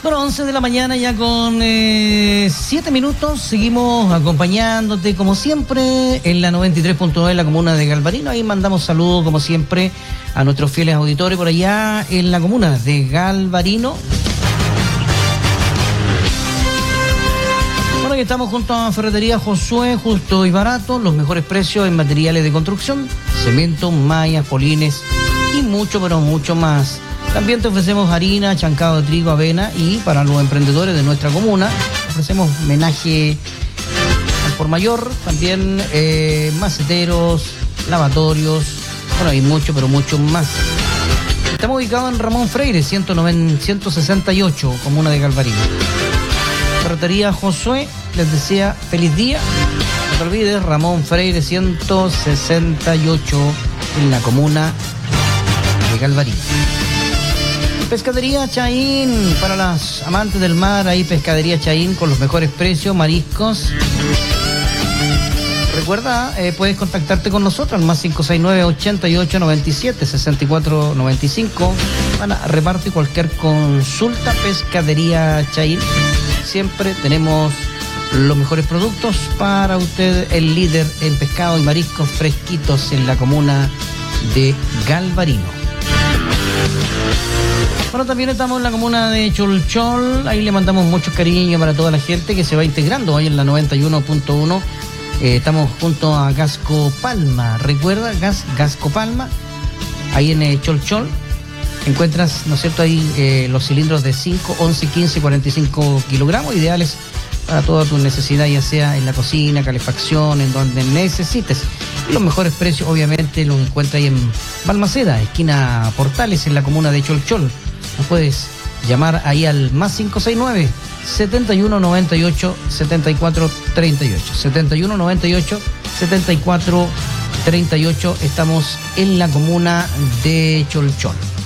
Bueno, 11 de la mañana ya con 7 minutos. Seguimos acompañándote como siempre en la 93.9 en la comuna de Galvarino. Ahí mandamos saludos como siempre a nuestros fieles auditores por allá en la comuna de Galvarino. Bueno, y estamos junto a Ferretería Josué, justo y barato, los mejores precios en materiales de construcción, cemento, mallas, polines y mucho, pero mucho más. También te ofrecemos harina, chancado de trigo, avena y para los emprendedores de nuestra comuna ofrecemos menaje al por mayor, también maceteros, lavatorios, bueno, y mucho, pero mucho más. Estamos ubicados en Ramón Freire, 168, comuna de Galvarino. Ferretería Josué les desea feliz día. No te olvides, Ramón Freire 168 en la comuna de Galvarino. Pescadería Chaín, para las amantes del mar, ahí Pescadería Chaín con los mejores precios, mariscos. Recuerda, puedes contactarte con nosotros al más 569-8897-6495 para repartir cualquier consulta. Pescadería Chaín, siempre tenemos los mejores productos para usted, el líder en pescado y mariscos fresquitos en la comuna de Galvarino. Bueno, también estamos en la comuna de Cholchol, ahí le mandamos mucho cariño para toda la gente que se va integrando hoy en la 91.1. Estamos junto a Gasco Palma, recuerda, Gasco Palma, ahí en Cholchol. Encuentras, ¿no es cierto?, ahí los cilindros de 5, 11, 15, 45 kilogramos, ideales para toda tu necesidad, ya sea en la cocina, calefacción, en donde necesites. Y los mejores precios, obviamente, los encuentras ahí en Balmaceda, esquina Portales, en la comuna de Cholchol. Nos puedes llamar ahí al más 569-7198-7438. 7198-7438. Estamos en la comuna de Cholchol.